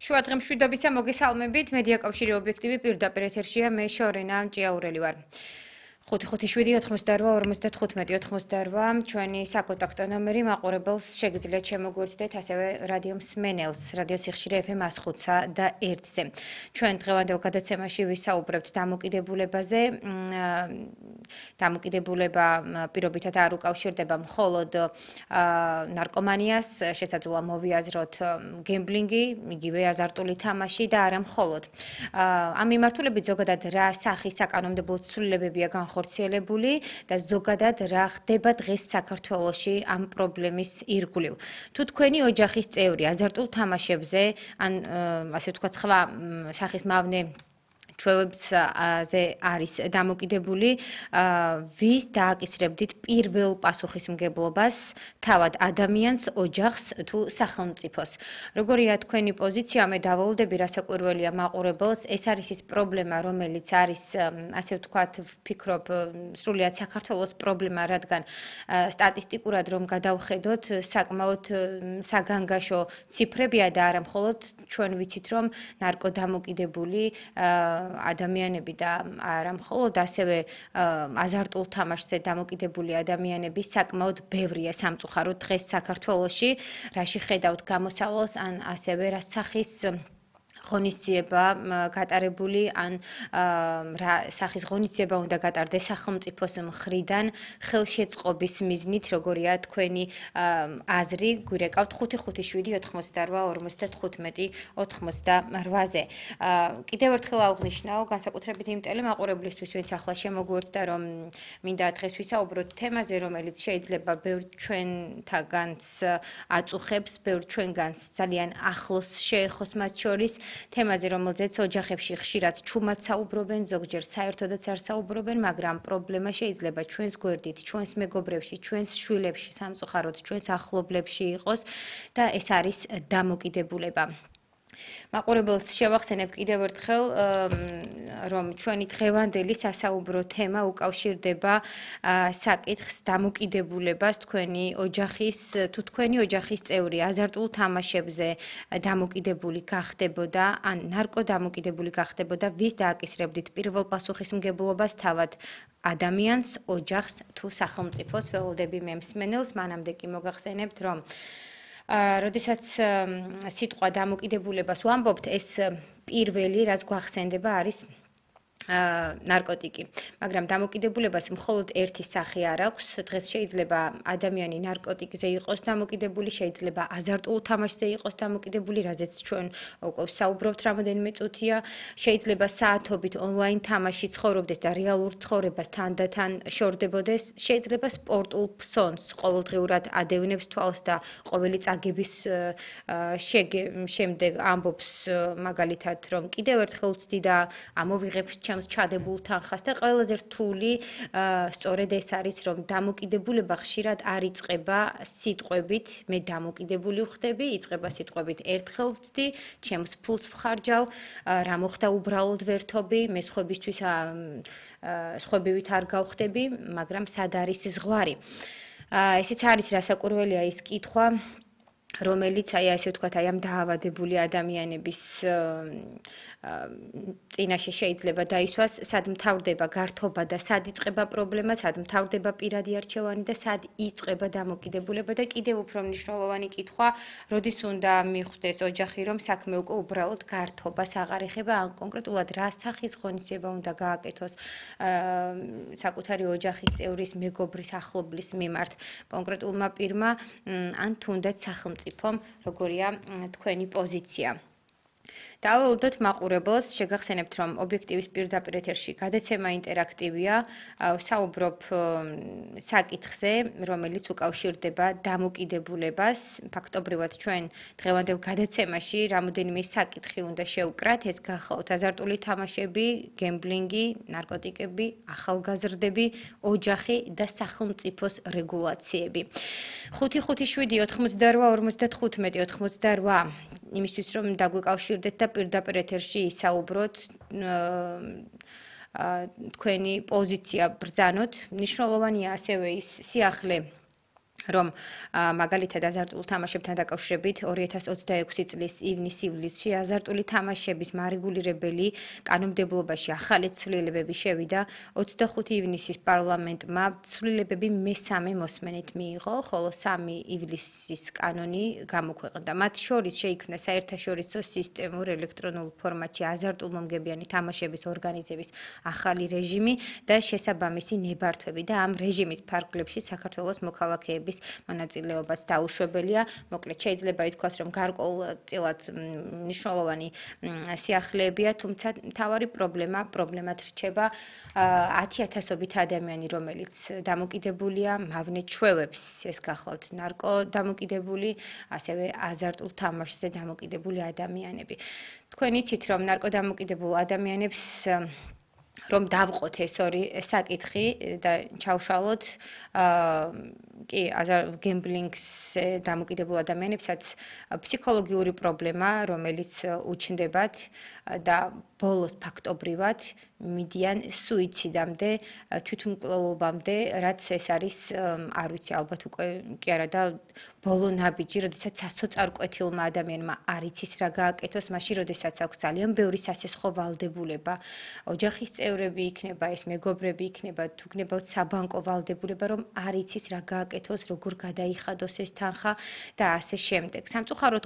შუადღე მშვიდობისა მოგესალმებით. მედია კავშირი ობიექტივი პირდაპირ ეთერშია. მე შორენა ჭიაურელი ვარ. 557-55-98 ჩვენი საკონტაქტო ნომერი მაყურებელს შეგიძლიათ შემოგვერთდეთ ასევე რადიო მსმენელს, რადიო სიხშირე FM 105-სა და 1-ზე. ჩვენ დღევანდელ გადაცემაში ვისაუბრებთ დამოკიდებულებაზე. დამოკიდებულება პირობითად არ უკავშირდება მხოლოდ ნარკომანიას, შესაძლოა მოვიაზროთ გემბლინგი, იგივე აზარტული თამაში და არა მხოლოდ. ამ მიმართულებით ზოგადად რა სახის საკანონმდებლო ცვლილებებია განხორციელებული და ზოგადად რა ხდება დღეს საქართველოში ამ პრობლემის ირგვლივ. თუ თქვენი ოჯახის წევრი აზარტულ თამაშებზე, ან ასე ვთქვათ, სხვა სახის მავნე ჩვევებზე არის დამოკიდებული, ვის დააკისრებდით პირველ პასუხისმგებლობას, თავად ადამიანს, ოჯახს თუ სახელმწიფოს. როგორია თქვენი პოზიცია, მე დავალდები, რასაკვირველია მაყურებელს, ეს არის ის პრობლემა, რომელიც არის, ასე ვთქვათ, ვფიქრობ, სრულიად საქართველოს პრობლემა, რადგან სტატისტიკურად რომ გადავხედოთ, საკმაოდ საგანგაშო ციფრებია და არა მხოლოდ ჩვენ ვიცით, რომ ნარკოდამოკიდებული ადამიანები და არა მხოლოდ ასევე აზარტულ თამაშზე დამოკიდებული ადამიანები საკმაოდ ბევრია სამწუხაროდ დღეს საქართველოში, რაში ხედავთ გამოსავალს ან ასევე რა სახის ღონისძიება გატარებული ან რა სახის ღონისძიება უნდა გატარდეს სახელმწიფოს მხრიდან ხელშეწყობის მიზნით, როგორია თქვენი აზრი, გვირეკავთ 558-58-95-88-ზე. კიდევ ერთხელ აღვნიშნავ, განსაკუთრებით იმ ტელემაყურებლისთვის, ვინც ახლა შემოგვერთდა, რომ მინდა დღეს ვისაუბროთ თემაზე, რომელიც შეიძლება ბევრ ჩვენთაგანს აწუხებს, ბევრ ჩვენგანს ძალიან ახლოს შეეხოს მათ შორის. თემაზე, რომელზეც ოჯახებში ხშირად ჩუმად საუბრობენ, ზოგჯერ საერთოდაც არ საუბრობენ, მაგრამ პრობლემა შეიძლება ჩვენს გვერდით, ჩვენს მეგობრებში, ჩვენს შვილებში, სამწუხაროდ ჩვენს ახლობლებში იყოს და ეს არის დამოკიდებულება. მაყურებელს შევახსენებ კიდევ ერთხელ, რომ ჩვენი დღევანდელი სასაუბრო თემა უკავშირდება საკითხს დამოკიდებულებას თქვენი ოჯახის წევრი აზარტულ თამაშებზე დამოკიდებული გახდებოდა, ან ნარკოდამოკიდებული გახდებოდა, ვის დააკისრებდით პირველ პასუხისმგებლობას, თავად ადამიანს, ოჯახს თუ სახელმწიფოს. ველოდები მე მსმენელს, მანამდე კი მოგახსენებთ, რომ როდესაც სიტყვა დამოკიდებულებას ვამბობთ, ეს პირველი, რაც გვახსენდება, არის ნარკოტიკი. მაგრამ დამოკიდებულებას მხოლოდ ერთი სახე არ აქვს. დღეს შეიძლება ადამიანი ნარკოტიკზე იყოს დამოკიდებული, შეიძლება აზარტულ თამაშზე იყოს დამოკიდებული, რაზეც ჩვენ უკვე საუბრობთ რამოდენიმე წუთია. შეიძლება საათობით ონლაინ თამაში ცხოვრობდეს და რეალურ ცხოვრებას თანდათან შორდებოდეს. შეიძლება სპორტულ ფსონს ყოველდღიურად ადევნებს თვალს და ყოველი წაგების შემდეგ ამბობს მაგალითად, რომ კიდევ ერთხელ ვცდი და ამოვიღებ ჩემს ჩადებულ თანხას და ყველაზე რთული სწორედ ეს არის, რომ დამოკიდებულება ხშირად არ იწყება სიტყვებით, მე დამოკიდებული ვხდები, იწყება სიტყვებით ერთხელ ვცდი, ჩემს ფულს ვხარჯავ, რა მოხდა უბრალოდ ვერთობი, მე სხვებივით არ გავხდები, მაგრამ სად არის ზღვარი. ესეც არის რასაკვირველია ის კითხვა, რომელიც ასე ვთქვათ, ამ დაავადებული ადამიანების წინაშე შეიძლება დაისვას, სად მთავრდება გართობა და სად იწყება პრობლემა, სად მთავრდება პირადი არჩევანი და სად იწყება დამოკიდებულება და კიდევ უფრო მნიშვნელოვანი კითხვა, როდის უნდა მიხვდეს ოჯახი, რომ საქმე უკვე უბრალოდ გართობას აღარ ეხება, ან კონკრეტულად რა სახის ღონისძიება უნდა გააკეთოს საკუთარი ოჯახის წევრის, მეგობრის, ახლობლის მიმართ კონკრეტულმა პირმა, ან თუნდაც სახელმწიფომ, როგორია თქვენი პოზიცია. დავალოდოთ მაყურებელს, შეგახსენებთ, რომ ობიექტივის პირდაპირ ეთერში გადაცემა ინტერაქტივია, ვსაუბრობ საკითხზე, რომელიც უკავშირდება დამოკიდებულებას. ფაქტობრივად ჩვენ დღევანდელ გადაცემაში რამოდენიმე საკითხი უნდა შევკრათ, ეს გახლავთ აზარტული თამაშები, გემბლინგი, ნარკოტიკები, ახალგაზრდები, ოჯახი და სახელმწიფოს რეგულაციები. 557-88-95-88 იმისთვის, რომ დაგვიკავშირდეთ და პირდაპირ ეთერში ისაუბროთ, თქვენი პოზიცია ბრძანოთ. მნიშვნელოვანია ასევე ის სიახლე, რომ მაგალითად აზარტულ თამაშებთან დაკავშირებით 2026 წლის ივნისში აზარტული თამაშების მარეგულირებელი კანონმდებლობაში ახალი ცვლილებები შევიდა 25 ივნისის პარლამენტმა ცვლილებები მესამე მოსმენით მიიღო, ხოლო 3 ივლისის კანონი გამოქვეყნდა. მათ შორის შეიქმნა საერთაშორისო სისტემურ ელექტრონულ ფორმატში აზარტულმომგებიანი თამაშების ორგანიზების ახალი რეჟიმი და შესაბამისი ნებართვები და ამ რეჟიმის ფარგლებში საქართველოს მოქალაქეების მონაწილეობაც დაუშვებელია. მოკლედ შეიძლება ითქვას, რომ გარკვეულწილად მნიშვნელოვანი სიახლეებია, თუმცა მთავარი პრობლემად რჩება 10,000-ობით ადამიანი, რომელიც დამოკიდებულია მავნე ჩვევებს, ეს გახლავთ ნარკო დამოკიდებული, ასევე აზარტულ თამაშზე დამოკიდებული ადამიანები. თქვენ იცით, რომ ნარკო დამოკიდებულ ადამიანებს რომ დავყოთ ეს ორი საკითხი და ჩავშალოთ კი გემბლინგზე დამოკიდებულ ადამიანებსაც ფსიქოლოგიური პრობლემა, რომელიც უჩნდებათ და ბოლოს ფაქტობრივად მიდიან სუიციდამდე, თვითმკვლელობამდე, რაც ეს არის, არ ვიცი, ალბათ უკვე კი არა და ბოლო ნაბიჯი, როდესაც სასოწარკვეთილმა ადამიანმა არ იცის რა გააკეთოს, მაშინ როდესაც აქვს ძალიან ბევრი სასესხო ვალდებულება, ოჯახის წევრები იქნება, ეს მეგობრები იქნება, თუ გნებავთ საბანკო ვალდებულება, რომ არ იცის რა გააკეთოს, როგორ გადაიხადოს ეს თანხა და ასე შემდეგ. სამწუხაროდ